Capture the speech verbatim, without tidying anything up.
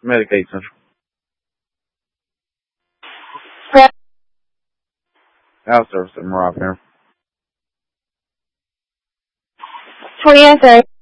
Medicaid Central. House service at Rob here. twentieth